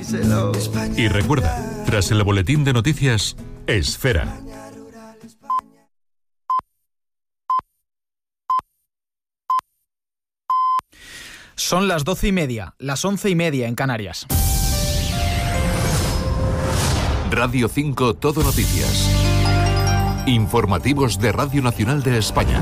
díselo. Y recuerda, tras el boletín de noticias, Esfera. Son las 12:30, las 11:30 en Canarias. Radio 5 Todo Noticias. Informativos de Radio Nacional de España.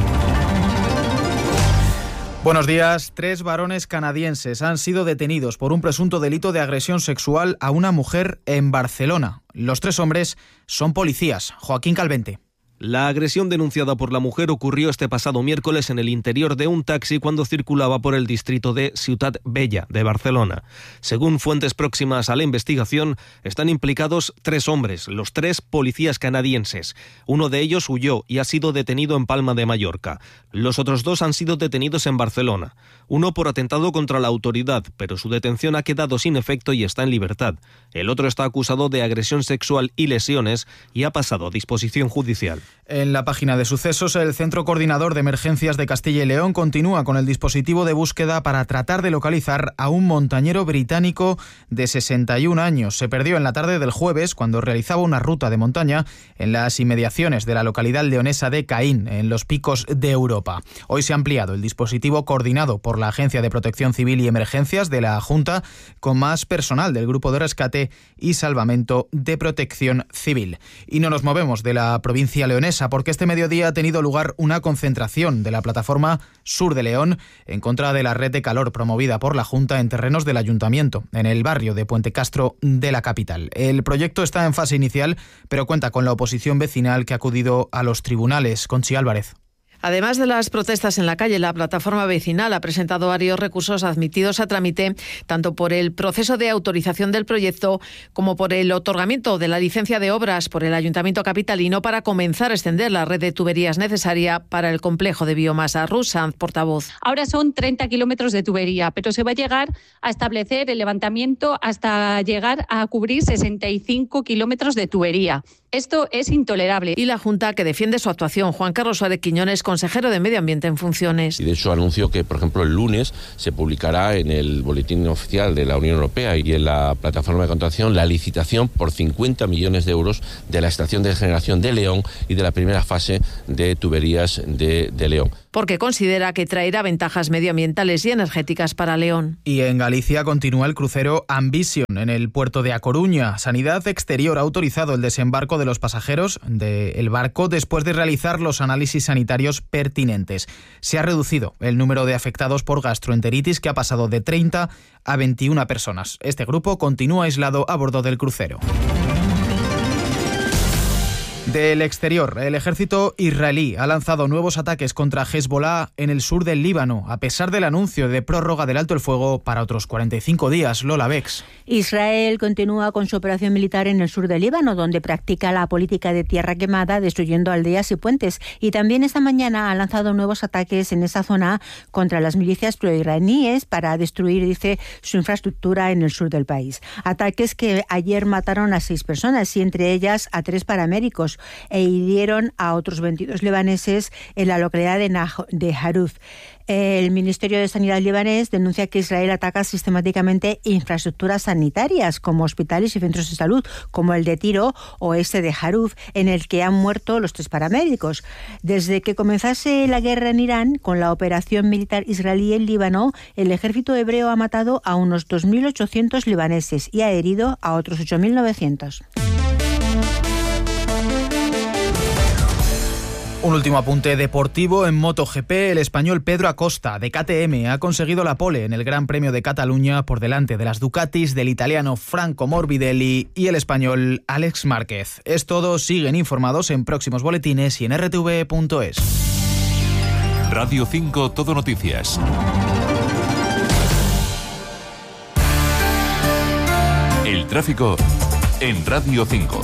Buenos días. 3 varones canadienses han sido detenidos por un presunto delito de agresión sexual a una mujer en Barcelona. Los 3 hombres son policías. Joaquín Calvente. La agresión denunciada por la mujer ocurrió este pasado miércoles en el interior de un taxi cuando circulaba por el distrito de Ciutat Vella de Barcelona. Según fuentes próximas a la investigación, están implicados 3 hombres, los 3 policías canadienses. Uno de ellos huyó y ha sido detenido en Palma de Mallorca. Los otros 2 han sido detenidos en Barcelona. Uno por atentado contra la autoridad, pero su detención ha quedado sin efecto y está en libertad. El otro está acusado de agresión sexual y lesiones y ha pasado a disposición judicial. En la página de sucesos, el Centro Coordinador de Emergencias de Castilla y León continúa con el dispositivo de búsqueda para tratar de localizar a un montañero británico de 61 años. Se perdió en la tarde del jueves cuando realizaba una ruta de montaña en las inmediaciones de la localidad leonesa de Caín, en los Picos de Europa. Hoy se ha ampliado el dispositivo coordinado por la Agencia de Protección Civil y Emergencias de la Junta con más personal del Grupo de Rescate y Salvamento de Protección Civil. Y no nos movemos de la provincia leonesa porque este mediodía ha tenido lugar una concentración de la plataforma Sur de León en contra de la red de calor promovida por la Junta en terrenos del Ayuntamiento, en el barrio de Puente Castro de la capital. El proyecto está en fase inicial, pero cuenta con la oposición vecinal que ha acudido a los tribunales. Conchi Álvarez. Además de las protestas en la calle, la plataforma vecinal ha presentado varios recursos admitidos a trámite, tanto por el proceso de autorización del proyecto como por el otorgamiento de la licencia de obras por el Ayuntamiento capitalino para comenzar a extender la red de tuberías necesaria para el complejo de biomasa. Rusanz, portavoz. Ahora son 30 kilómetros de tubería, pero se va a llegar a establecer el levantamiento hasta llegar a cubrir 65 kilómetros de tubería. Esto es intolerable. Y la Junta, que defiende su actuación, Juan Carlos Suárez Quiñones, consejero de Medio Ambiente en funciones. Y de hecho anunció que, por ejemplo, el lunes se publicará en el Boletín Oficial de la Unión Europea y en la plataforma de contratación la licitación por 50 millones de euros de la estación de generación de León y de la primera fase de tuberías de León. Porque considera que traerá ventajas medioambientales y energéticas para León. Y en Galicia continúa el crucero Ambition en el puerto de A Coruña. Sanidad Exterior ha autorizado el desembarco de los pasajeros del barco después de realizar los análisis sanitarios pertinentes. Se ha reducido el número de afectados por gastroenteritis, que ha pasado de 30 a 21 personas. Este grupo continúa aislado a bordo del crucero. Del exterior, el ejército israelí ha lanzado nuevos ataques contra Hezbollah en el sur del Líbano, a pesar del anuncio de prórroga del alto el fuego para otros 45 días. Lola Bex. Israel continúa con su operación militar en el sur del Líbano, donde practica la política de tierra quemada, destruyendo aldeas y puentes. Y también esta mañana ha lanzado nuevos ataques en esa zona contra las milicias proiraníes para destruir, dice, su infraestructura en el sur del país. Ataques que ayer mataron a 6 personas y entre ellas a 3 paramédicos, e hirieron a otros 22 libaneses en la localidad de Haruf. El Ministerio de Sanidad libanés denuncia que Israel ataca sistemáticamente infraestructuras sanitarias como hospitales y centros de salud, como el de Tiro o este de Haruf, en el que han muerto los 3 paramédicos. Desde que comenzase la guerra en Irán, con la operación militar israelí en Líbano, el ejército hebreo ha matado a unos 2.800 libaneses y ha herido a otros 8.900. Un último apunte deportivo en MotoGP. El español Pedro Acosta, de KTM, ha conseguido la pole en el Gran Premio de Cataluña por delante de las Ducatis del italiano Franco Morbidelli y el español Alex Márquez. Es todo. Siguen informados en próximos boletines y en rtv.es. Radio 5 Todo Noticias. El tráfico en Radio 5.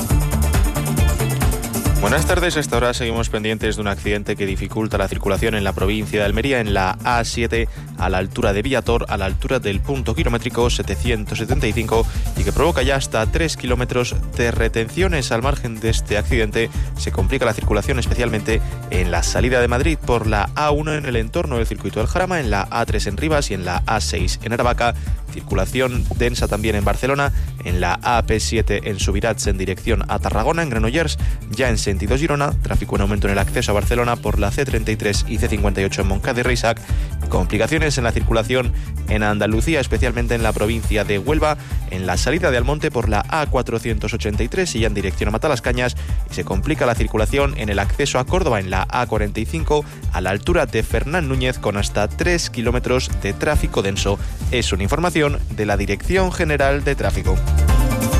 Buenas tardes, a esta hora seguimos pendientes de un accidente que dificulta la circulación en la provincia de Almería, en la A7 a la altura de Villator, a la altura del punto kilométrico 775, y que provoca ya hasta 3 kilómetros de retenciones. Al margen de este accidente se complica la circulación especialmente en la salida de Madrid por la A1 en el entorno del circuito del Jarama, en la A3 en Rivas y en la A6 en Aravaca. Circulación densa también en Barcelona, en la AP7 en Subirats en dirección a Tarragona, en Granollers, ya en sentido Girona, tráfico en aumento en el acceso a Barcelona por la C33 y C58 en Montcada y Reixac. Complicaciones en la circulación en Andalucía, especialmente en la provincia de Huelva, en la salida de Almonte por la A483 y ya en dirección a Matalascañas, y se complica la circulación en el acceso a Córdoba en la A45 a la altura de Fernán Núñez con hasta 3 kilómetros de tráfico denso. Es una información de la Dirección General de Tráfico.